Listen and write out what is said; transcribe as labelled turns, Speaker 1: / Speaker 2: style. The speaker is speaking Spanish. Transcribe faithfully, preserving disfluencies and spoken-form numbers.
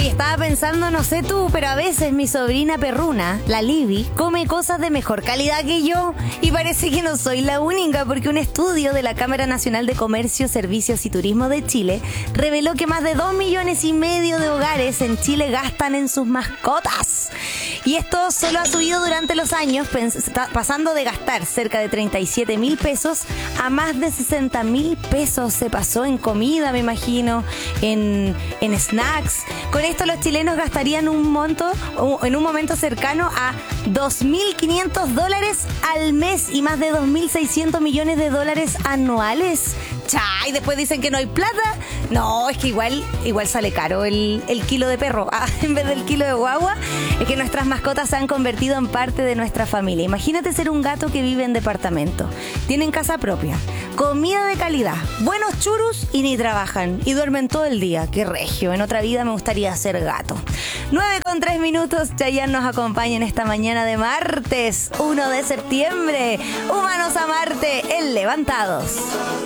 Speaker 1: Oye, estaba pensando, no sé tú, pero a veces mi sobrina perruna, la Libby, come cosas de mejor calidad que yo. Y parece que no soy la única, porque un estudio de la Cámara Nacional de Comercio, Servicios y Turismo de Chile reveló que más de dos millones y medio de hogares en Chile gastan en sus mascotas. Y esto solo ha subido durante los años, pasando de gastar cerca de treinta y siete mil pesos a más de sesenta mil pesos. Se pasó en comida, me imagino, en, en snacks. Con esto los chilenos gastarían un monto, en un momento cercano a dos mil quinientos dólares al mes y más de dos mil seiscientos millones de dólares anuales. Chay, después dicen que no hay plata. No, es que igual igual sale caro el, el kilo de perro. Ah, en vez del kilo de guagua, es que nuestras mascotas se han convertido en parte de nuestra familia. Imagínate ser un gato que vive en departamento. Tienen casa propia, comida de calidad, buenos churros y ni trabajan. Y duermen todo el día. Qué regio. En otra vida me gustaría ser gato. nueve con tres minutos. Chayanne nos acompaña en esta mañana de martes, uno de septiembre. Humanos a Marte en Levantados.